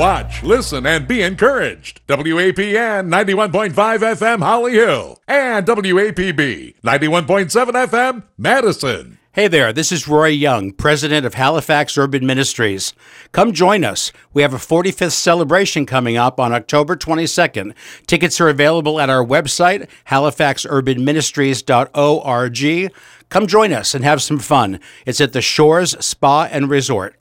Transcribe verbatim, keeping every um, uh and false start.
Watch, listen, and be encouraged. W A P N ninety-one point five F M Holly Hill and W A P B ninety-one point seven F M Madison. Hey there, this is Roy Young, president of Halifax Urban Ministries. Come join us. We have a forty-fifth celebration coming up on October twenty-second. Tickets are available at our website, halifax urban ministries dot org. Come join us and have some fun. It's at the Shores Spa and Resort.